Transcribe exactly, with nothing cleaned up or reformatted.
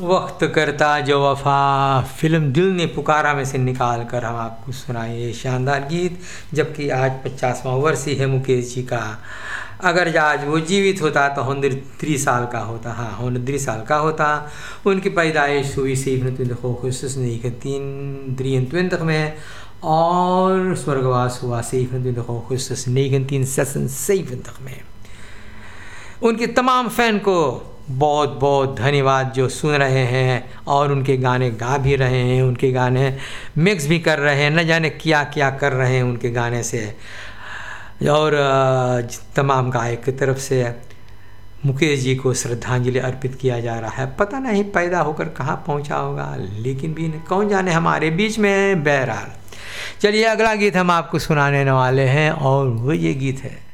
वक्त करता जो वफा फिल्म दिल ने पुकारा में से निकाल कर हम आपको सुनाए ये शानदार गीत। जबकि आज पचासवां वर्ष ही है मुकेश जी का। अगर आज वो जीवित होता तो उनतीस साल का होता। हाँ, उनतीस साल का होता। उनकी पैदाइश हुई तीन में और स्वर्गवास हुआ में। उनके तमाम फ़ैन को बहुत बहुत धन्यवाद जो सुन रहे हैं और उनके गाने गा भी रहे हैं, उनके गाने मिक्स भी कर रहे हैं, न जाने क्या क्या कर रहे हैं उनके गाने से। और तमाम गायक की तरफ से मुकेश जी को श्रद्धांजलि अर्पित किया जा रहा है। पता नहीं पैदा होकर कहाँ पहुँचा होगा, लेकिन भी कौन जाने हमारे बीच में। बहरहाल चलिए अगला गीत हम आपको सुनाने वाले हैं और वो ये गीत है